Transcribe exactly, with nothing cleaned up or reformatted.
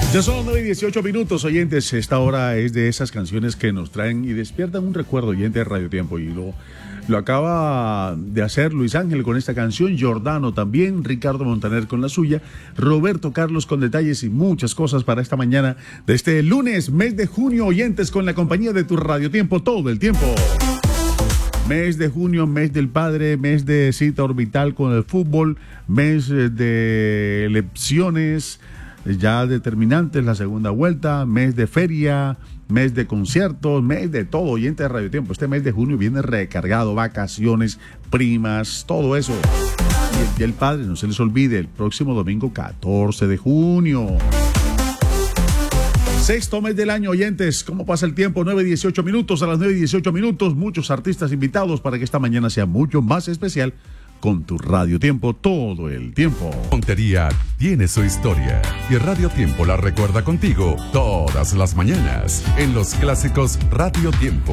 Ya son nueve y dieciocho minutos, oyentes. Esta hora es de esas canciones que nos traen y despiertan un recuerdo, oyente de Radio Tiempo. Y lo, lo acaba de hacer Luis Ángel con esta canción, Giordano también, Ricardo Montaner con la suya, Roberto Carlos con detalles y muchas cosas para esta mañana de este lunes, mes de junio, oyentes, con la compañía de tu Radio Tiempo todo el tiempo. Mes de junio, mes del padre, mes de cita orbital con el fútbol, mes de elecciones ya determinantes, la segunda vuelta, mes de feria, mes de conciertos, mes de todo, oyente de Radio Tiempo. Este mes de junio viene recargado, vacaciones, primas, todo eso. Y el Día del Padre, no se les olvide, el próximo domingo catorce de junio. Sexto mes del año, oyentes. ¿Cómo pasa el tiempo? nueve y dieciocho minutos, a las nueve y dieciocho minutos, muchos artistas invitados para que esta mañana sea mucho más especial con tu Radio Tiempo todo el tiempo. Montería tiene su historia y Radio Tiempo la recuerda contigo todas las mañanas en los clásicos Radio Tiempo.